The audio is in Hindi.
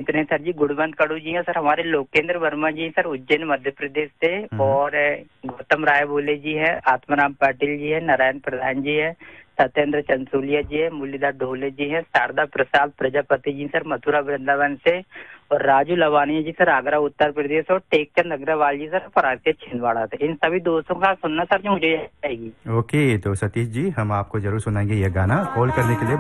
उतरे सर जी गुणवंत कड़ू जी हैं सर, हमारे लोकेंद्र वर्मा जी सर उज्जैन मध्य प्रदेश से, और गौतम राय बोले जी है, आत्माराम पाटिल जी है, नारायण प्रधान जी है, सत्येंद्र चंसोलिया जी है, मुरलीधर ढोले जी है, शारदा प्रसाद प्रजापति जी सर मथुरा वृंदावन से, और राजू लवानी जी सर आगरा उत्तर प्रदेश, और टेकचंद अग्रवाल जी सर फरासे छिंदवाड़ा से। इन सभी दोस्तों का सुनना सर जो मुझे आएगी। ओके, तो सतीश जी हम आपको जरूर सुनाएंगे ये गाना। कॉल करने के लिए